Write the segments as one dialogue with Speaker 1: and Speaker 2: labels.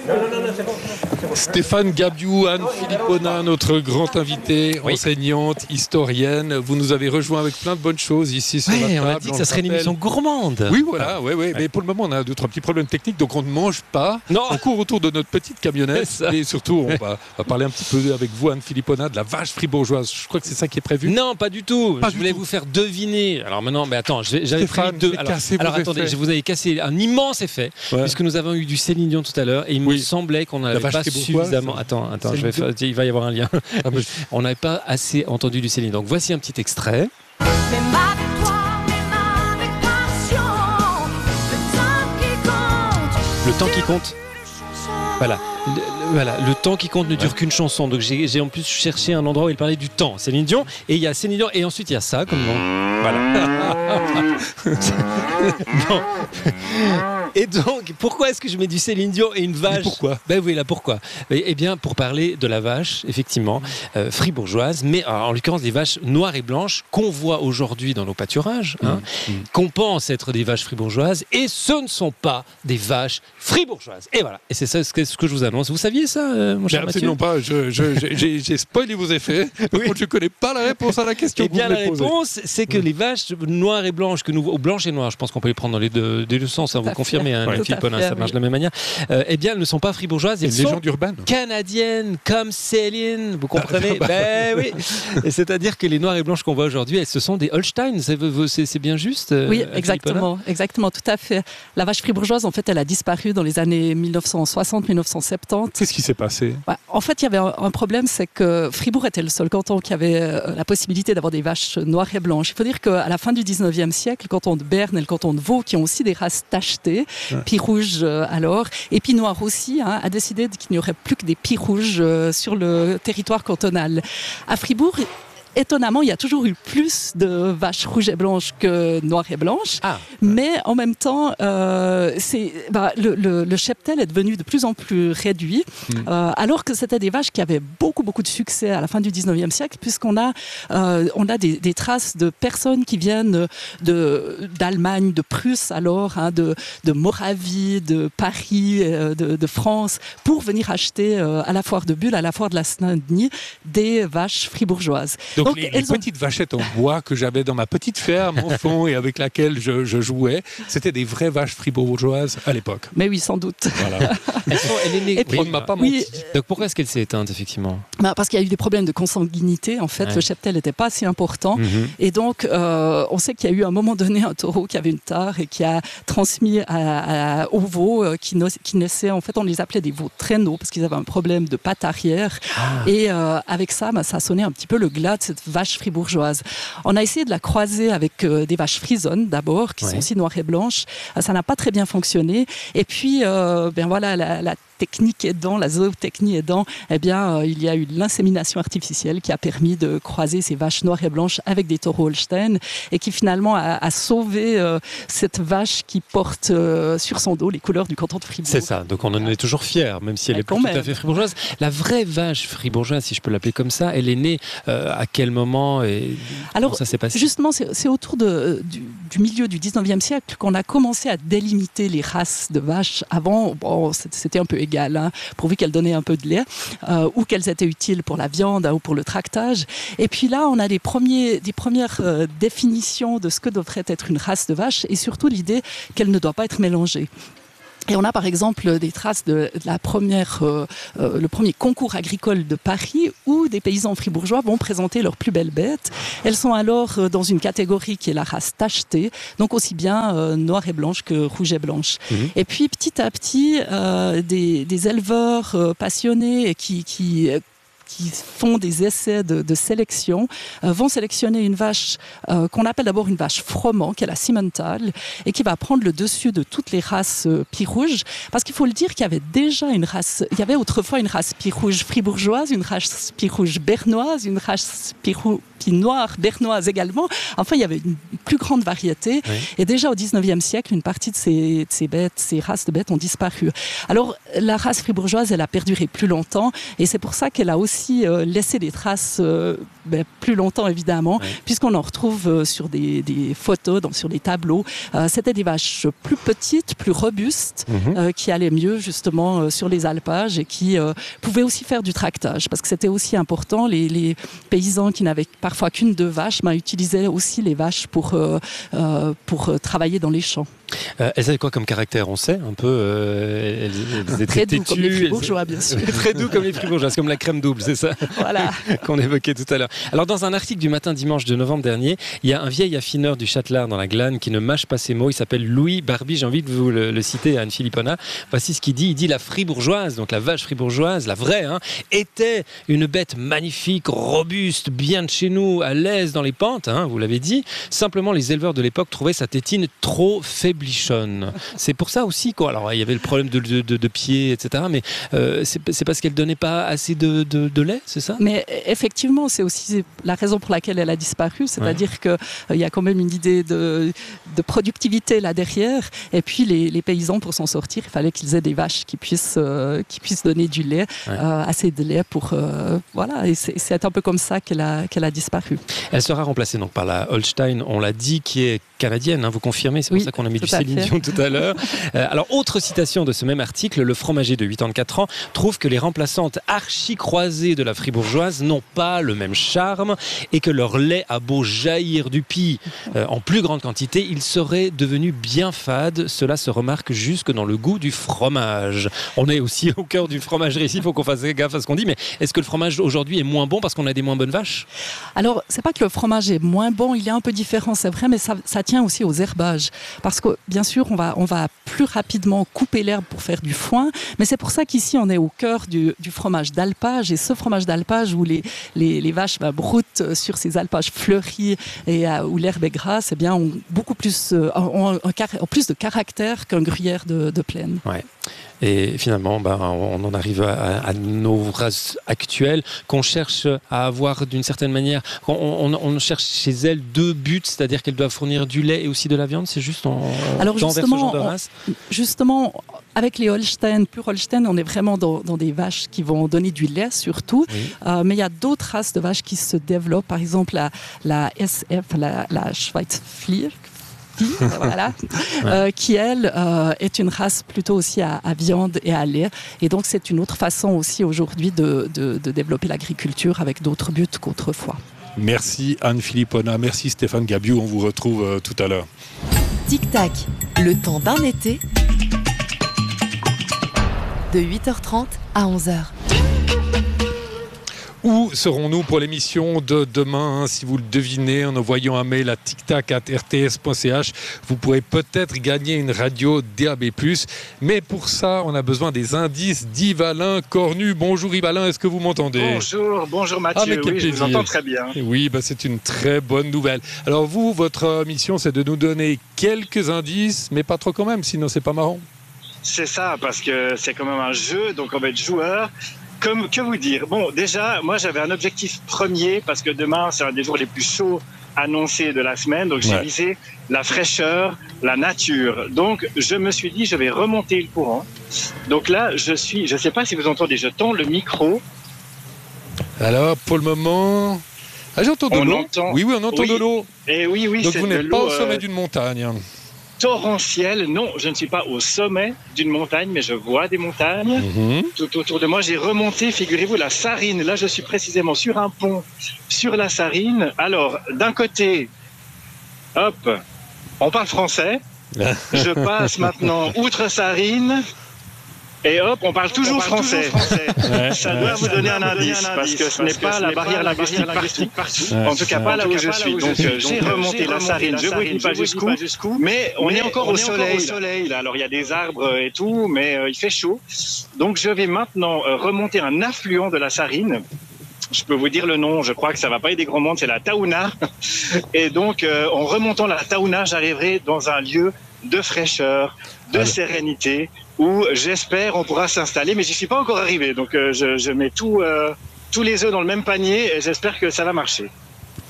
Speaker 1: Stéphane Gabiou, Anne Philippona, notre grand invité, enseignante, historienne. Vous nous avez rejoint avec plein de bonnes choses ici sur la table.
Speaker 2: On a dit que ça serait une émission gourmande.
Speaker 1: Oui, voilà, mais pour le moment, on a 2-3 petits problèmes techniques, donc on ne mange pas.
Speaker 2: Non.
Speaker 1: On court autour de notre petite camionnette. Et surtout, on va parler un petit peu avec vous, Anne Philippona, de la vache fribourgeoise. Je crois que c'est ça qui est prévu.
Speaker 2: Non, pas du tout. Je voulais vous faire deviner. Alors maintenant, mais attends, j'avais pris deux. Alors attendez, je vous avais cassé un immense effet, puisque nous avons eu du Céline Dion tout à l'heure, et il me semblait qu'on n'avait pas suffisamment. Attends, il va y avoir un lien. On n'avait pas assez entendu du Céline. Donc voici un petit extrait. Le temps qui compte. Voilà. Le temps qui compte ne dure qu'une chanson. Donc j'ai en plus cherché un endroit où il parlait du temps. Céline Dion, et il y a Céline Dion, et ensuite il y a ça, comme voilà. Non. Et donc, pourquoi est-ce que je mets du Céline Dion et une vache ?
Speaker 1: Pourquoi ?
Speaker 2: Ben oui, là, pourquoi ? Eh bien, pour parler de la vache, effectivement, fribourgeoise, mais en l'occurrence des vaches noires et blanches qu'on voit aujourd'hui dans nos pâturages, qu'on pense être des vaches fribourgeoises, et ce ne sont pas des vaches fribourgeoises. Et voilà, et c'est ça ce que je vous annonce. Vous saviez ça, mon cher Mathieu ?
Speaker 1: Absolument pas, j'ai spoilé vos effets. Par contre, je ne connais pas la réponse à la question.
Speaker 2: Eh bien, la réponse, c'est que les vaches noires et blanches, ou blanches et noires, je pense qu'on peut les prendre dans les deux sens, vous confirmez. Ça marche de la même manière. Eh bien, elles ne sont pas fribourgeoises, elles sont
Speaker 1: légendes urbaines.
Speaker 2: Canadiennes, comme Céline, vous comprenez ? Ben oui. Et c'est-à-dire que les noires et blanches qu'on voit aujourd'hui, ce sont des Holstein, c'est bien juste ?
Speaker 3: Oui, exactement, tout à fait. La vache fribourgeoise, en fait, elle a disparu dans les années 1960-1970.
Speaker 1: Qu'est-ce qui s'est passé ?
Speaker 3: En fait, il y avait un problème, c'est que Fribourg était le seul canton qui avait la possibilité d'avoir des vaches noires et blanches. Il faut dire qu'à la fin du 19e siècle, le canton de Berne et le canton de Vaud, qui ont aussi des races tachetées, Pie rouge alors, et Pie noir aussi, a décidé qu'il n'y aurait plus que des Pie rouges sur le territoire cantonal. À Fribourg, étonnamment, il y a toujours eu plus de vaches rouges et blanches que noires et blanches. Mais en même temps, le cheptel est devenu de plus en plus réduit, alors que c'était des vaches qui avaient beaucoup de succès à la fin du 19e siècle, puisqu'on a des traces de personnes qui viennent d'Allemagne, de Prusse alors, de Moravie, de Paris, de France, pour venir acheter à la foire de Bulle, à la foire de la Saint-Denis, des vaches fribourgeoises.
Speaker 1: Donc les petites vachettes en bois que j'avais dans ma petite ferme, enfant, et avec laquelle je jouais, c'était des vraies vaches fribourgeoises à l'époque.
Speaker 3: Mais oui, sans doute.
Speaker 1: Voilà.
Speaker 2: Elle est née.
Speaker 1: On ne m'a pas menti.
Speaker 2: Donc pourquoi est-ce qu'elle s'est éteinte, effectivement ?
Speaker 3: Parce qu'il y a eu des problèmes de consanguinité. En fait, le cheptel n'était pas si important. Et donc, on sait qu'il y a eu à un moment donné un taureau qui avait une tare et qui a transmis aux veaux qui naissaient. En fait, on les appelait des veaux traîneaux parce qu'ils avaient un problème de patte arrière. Et avec ça, ça sonnait un petit peu le glas de cette vache fribourgeoise. On a essayé de la croiser avec des vaches frisonnes d'abord, qui sont aussi noires et blanches. Ça n'a pas très bien fonctionné. Et puis, la technique aidant, la zootechnie aidant, il y a eu l'insémination artificielle qui a permis de croiser ces vaches noires et blanches avec des taureaux Holstein et qui finalement a sauvé cette vache qui porte sur son dos les couleurs du canton de Fribourg.
Speaker 2: C'est ça, donc on en est toujours fiers, même si elle est pas tout à fait fribourgeoise. La vraie vache fribourgeoise, si je peux l'appeler comme ça, elle est née à quel moment et comment ça s'est passé ?
Speaker 3: Justement, c'est autour du milieu du 19e siècle qu'on a commencé à délimiter les races de vaches. Avant, c'était un peu égal, pourvu qu'elles donnaient un peu de lait ou qu'elles étaient utiles pour la viande ou pour le tractage. Et puis là, on a des premières définitions de ce que devrait être une race de vache et surtout l'idée qu'elle ne doit pas être mélangée. Et on a par exemple des traces de le premier concours agricole de Paris où des paysans fribourgeois vont présenter leurs plus belles bêtes. Elles sont alors dans une catégorie qui est la race tachetée, donc aussi bien noire et blanche que rouge et blanche. Et puis petit à petit, des éleveurs passionnés qui font des essais de sélection, vont sélectionner une vache qu'on appelle d'abord une vache froment, qui est la Simmental, et qui va prendre le dessus de toutes les races Pie rouge, parce qu'il faut le dire qu'il y avait déjà il y avait autrefois une race Pie rouge fribourgeoise, une race Pie rouge bernoise, une race Pie noire bernoise également. Enfin, il y avait une plus grande variété. Et déjà au 19e siècle, une partie de ces races de bêtes ont disparu. Alors, la race fribourgeoise, elle a perduré plus longtemps, et c'est pour ça qu'elle a aussi laissé des traces plus longtemps évidemment, puisqu'on en retrouve sur des photos, sur des tableaux. C'était des vaches plus petites, plus robustes, qui allaient mieux justement sur les alpages et qui pouvaient aussi faire du tractage, parce que c'était aussi important. Les paysans qui n'avaient parfois qu'une, deux vaches utilisaient aussi les vaches pour travailler dans les champs.
Speaker 2: Elles avaient quoi comme caractère? On sait un peu. Elles étaient
Speaker 3: très doux
Speaker 2: têtues,
Speaker 3: comme les fribourgeois, bien sûr.
Speaker 2: Très doux comme les fribourgeois, comme la crème double, c'est ça?
Speaker 3: Voilà.
Speaker 2: Qu'on évoquait tout à l'heure. Alors, dans un article du Matin dimanche de novembre dernier, il y a un vieil affineur du Châtelard dans la Glane qui ne mâche pas ses mots. Il s'appelle Louis Barbie. J'ai envie de vous le citer, Anne Philippona. Voici ce qu'il dit. Il dit: la fribourgeoise, donc la vache fribourgeoise, la vraie, était une bête magnifique, robuste, bien de chez nous, à l'aise dans les pentes, vous l'avez dit. Simplement, les éleveurs de l'époque trouvaient sa tétine trop faiblichonne. C'est pour ça aussi, quoi. Alors, il y avait le problème de pied, etc. Mais c'est parce qu'elle donnait pas assez de lait, c'est ça?
Speaker 3: Mais effectivement, c'est aussi la raison pour laquelle elle a disparu. C'est-à-dire qu'il y a quand même une idée de productivité là derrière. Et puis, les paysans, pour s'en sortir, il fallait qu'ils aient des vaches qui puissent donner du lait, assez de lait pour... voilà, et c'est un peu comme ça qu'elle a disparu.
Speaker 2: Elle sera remplacée donc par la Holstein, on l'a dit, qui est canadienne, vous confirmez? C'est pour ça qu'on a mis du Céline Dion tout à l'heure. Alors, autre citation de ce même article, le fromager de 84 ans trouve que les remplaçantes archi-croisées de la fribourgeoise n'ont pas le même charme et que leur lait a beau jaillir du pis en plus grande quantité, il serait devenu bien fade. Cela se remarque jusque dans le goût du fromage. On est aussi au cœur du fromagerie ici, il faut qu'on fasse gaffe à ce qu'on dit, mais est-ce que le fromage aujourd'hui est moins bon parce qu'on a des moins bonnes vaches?
Speaker 3: Alors, c'est pas que le fromage est moins bon, il est un peu différent, c'est vrai, mais ça tient aussi aux herbages. Parce que, bien sûr, on va plus rapidement couper l'herbe pour faire du foin, mais c'est pour ça qu'ici, on est au cœur du fromage d'alpage, et ce fromage d'alpage où les vaches broutent sur ces alpages fleuris et où l'herbe est grasse, eh bien, ont beaucoup plus, ont plus de caractère qu'un gruyère de plaine.
Speaker 2: Ouais. Et finalement, on en arrive à nos races actuelles qu'on cherche à avoir d'une certaine manière. On cherche chez elles deux buts, c'est-à-dire qu'elles doivent fournir du lait et aussi de la viande. C'est juste
Speaker 3: alors
Speaker 2: vers ce genre de race.
Speaker 3: Justement, avec les Holstein, pure Holstein, on est vraiment dans des vaches qui vont donner du lait surtout. Mais il y a d'autres races de vaches qui se développent. Par exemple, la SF, la Schweizflier. Voilà, qui elle est une race plutôt aussi à viande et à lait, et donc c'est une autre façon aussi aujourd'hui de développer l'agriculture avec d'autres buts qu'autrefois.
Speaker 1: Merci Anne Philippona, merci Stéphane Gabiou, on vous retrouve tout à l'heure.
Speaker 4: Tic Tac, le temps d'un été, de 8h30 à 11h.
Speaker 1: Où serons-nous pour l'émission de demain? Si vous le devinez en envoyant un mail à tictac@rts.ch, vous pourrez peut-être gagner une radio DAB+. Mais pour ça, on a besoin des indices d'Yves Alain Cornu. Bonjour Yves Alain, est-ce que vous m'entendez?
Speaker 5: Bonjour Mathieu, oui, je vous entends très bien.
Speaker 1: Oui, c'est une très bonne nouvelle. Alors vous, votre mission, c'est de nous donner quelques indices, mais pas trop quand même, sinon c'est pas marrant.
Speaker 5: C'est ça, parce que c'est quand même un jeu, donc on va être joueur. Que vous dire? Bon, déjà, moi j'avais un objectif premier, parce que demain c'est un des jours les plus chauds annoncés de la semaine, donc j'ai visé la fraîcheur, la nature. Donc je me suis dit, je vais remonter le courant. Donc là, je sais pas si vous entendez, je tends le micro.
Speaker 1: Alors, pour le moment... j'entends de l'eau. Oui, on entend de l'eau.
Speaker 5: Et oui,
Speaker 1: donc
Speaker 5: c'est
Speaker 1: vous
Speaker 5: de
Speaker 1: n'êtes
Speaker 5: l'eau,
Speaker 1: pas au sommet d'une montagne.
Speaker 5: Torrentiel. Non, je ne suis pas au sommet d'une montagne, mais je vois des montagnes tout autour de moi. J'ai remonté, figurez-vous, la Sarine. Là, je suis précisément sur un pont sur la Sarine. Alors, d'un côté, hop, on parle français. Je passe maintenant outre Sarine. Et hop, on parle toujours français. Ça doit vous donner un indice, parce que ce n'est pas la barrière linguistique partout. En tout cas, pas là où je suis. Donc, j'ai remonté la Sarine, je ne vous dis pas jusqu'où, mais on est encore au soleil. Alors, il y a des arbres et tout, mais il fait chaud. Donc, je vais maintenant remonter un affluent de la Sarine. Je peux vous dire le nom, je crois que ça va pas aider grand monde, c'est la Taouna. Et donc, en remontant la Taouna, j'arriverai dans un lieu de fraîcheur, de sérénité, où j'espère on pourra s'installer, mais j'y suis pas encore arrivé. Donc je mets tous les œufs dans le même panier et j'espère que ça va marcher.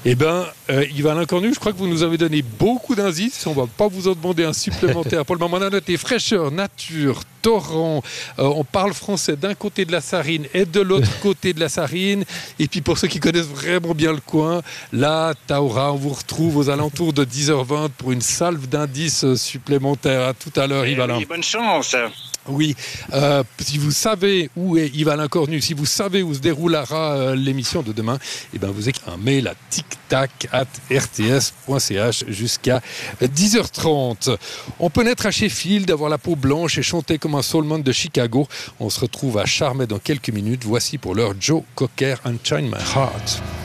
Speaker 1: Eh bien, Yvan Inconnu, je crois que vous nous avez donné beaucoup d'indices. On ne va pas vous en demander un supplémentaire. Pour le moment, on a noté fraîcheur, nature, torrent. On parle français d'un côté de la Sarine et de l'autre côté de la Sarine. Et puis, pour ceux qui connaissent vraiment bien le coin, là, Taora, on vous retrouve aux alentours de 10h20 pour une salve d'indices supplémentaires. À tout à l'heure, Yvan.
Speaker 5: Oui, bonne chance.
Speaker 1: Oui, si vous savez où est Yvan Inconnu, si vous savez où se déroulera l'émission de demain, eh ben vous écrivez un mail à tictac@rts.ch jusqu'à 10h30. On peut naître à Sheffield, avoir la peau blanche et chanter comme un soulman de Chicago. On se retrouve à Charmey dans quelques minutes. Voici pour l'heure Joe Cocker, Unchain My Heart.